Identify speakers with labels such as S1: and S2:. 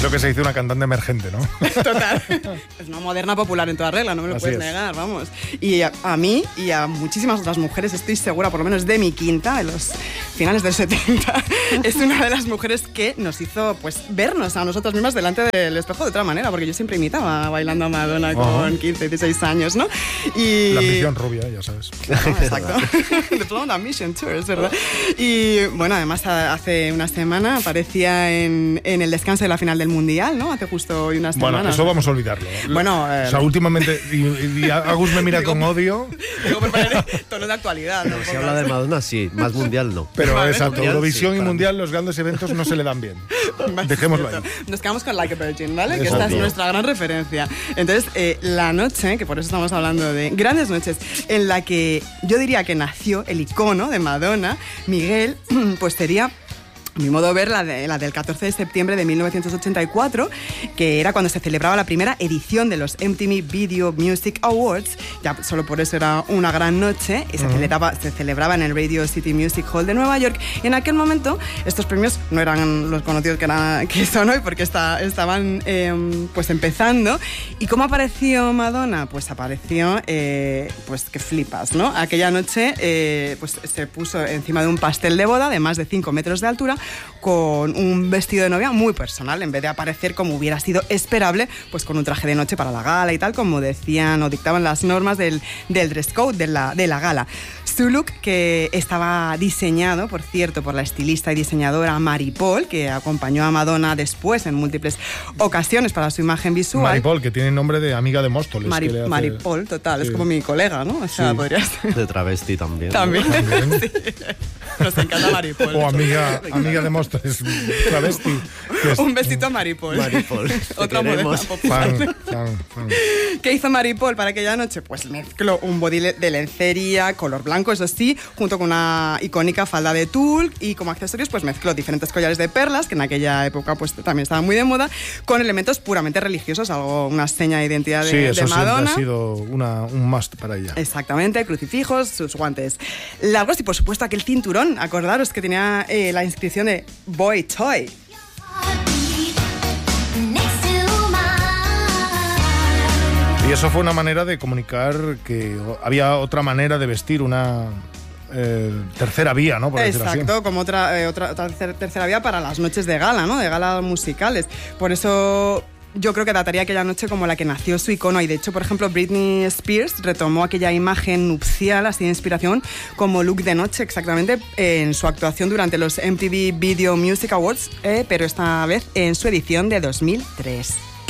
S1: lo que se dice una cantante emergente, ¿no?
S2: Total. Es una moderna popular en toda regla, no me lo puedes negar, vamos. Y a mí y a muchísimas otras mujeres, estoy segura, por lo menos de mi quinta, de los finales del 70, es una de las mujeres que nos hizo pues vernos a nosotras mismas delante del espejo de otra manera, porque yo siempre imitaba bailando a Madonna con 15, 16 años, ¿no? Y...
S1: La ambición rubia, ya sabes.
S2: No, exacto. The Blonde Ambition Tour, es verdad. Y bueno, además hace una semana aparecía en el descanso de la final del Mundial, ¿no? Hace justo hoy unas semanas.
S1: Bueno, eso vamos a olvidarlo.
S2: Bueno,
S1: o sea, últimamente, y Agus me mira con odio.
S2: Digo, por poner tono de actualidad.
S3: No, si habla de Madonna, sí, más mundial no.
S1: Pero
S2: Vale,
S1: exacto,
S3: mundial,
S1: Eurovisión
S3: sí,
S1: y
S3: para
S1: Mundial, los grandes eventos no se le dan bien. Dejémoslo ahí.
S2: Nos quedamos con Like a Virgin, ¿vale? Que
S1: Exacto.
S2: esta es nuestra gran referencia. Entonces, la noche, que por eso estamos hablando de grandes noches, en la que yo diría que nació el icono de Madonna, Miguel, pues sería... A mi modo de ver, la del 14 de septiembre de 1984, que era cuando se celebraba la primera edición de los MTV Video Music Awards. Ya solo por eso era una gran noche. Y se celebraba en el Radio City Music Hall de Nueva York. Y en aquel momento estos premios no eran los conocidos que son hoy, porque estaban pues empezando. ¿Y cómo apareció Madonna? Pues apareció, pues que flipas, ¿no? Aquella noche pues se puso encima de un pastel de boda de más de 5 metros de altura, con un vestido de novia muy personal, en vez de aparecer como hubiera sido esperable, pues con un traje de noche para la gala y tal, como decían o dictaban las normas del dress code de la gala. Su look, que estaba diseñado, por cierto, por la estilista y diseñadora Mary Paul, que acompañó a Madonna después en múltiples ocasiones para su imagen visual.
S1: Mary Paul, que tiene nombre de amiga de Móstoles.
S2: Mary Paul, total, sí. Es como mi colega, ¿no? O sea, podría ser.
S3: De travesti también.
S2: También. Sí. Nos encanta Mary Paul.
S1: O amiga de Móstoles, travesti.
S2: Un besito a Mary Paul.
S3: Mary Paul.
S2: Otra moderna popular.
S1: Fan.
S2: ¿Qué hizo Mary Paul para aquella noche? Pues mezcló un body de lencería, color blanco, eso sí, junto con una icónica falda de tul, y como accesorios pues mezcló diferentes collares de perlas, que en aquella época pues también estaban muy de moda, con elementos puramente religiosos, algo, una seña de identidad de Madonna.
S1: Sí, eso ha sido un must para ella.
S2: Exactamente, crucifijos, sus guantes largos y por supuesto aquel cinturón, acordaros que tenía la inscripción de Boy Toy.
S1: Y eso fue una manera de comunicar que había otra manera de vestir, una tercera vía, ¿no? Por decirlo así.
S2: Exacto, como otra tercera vía para las noches de gala, ¿no? De galas musicales. Por eso yo creo que dataría aquella noche como la que nació su icono, y de hecho, por ejemplo, Britney Spears retomó aquella imagen nupcial, así de inspiración, como look de noche exactamente, en su actuación durante los MTV Video Music Awards, pero esta vez en su edición de 2003.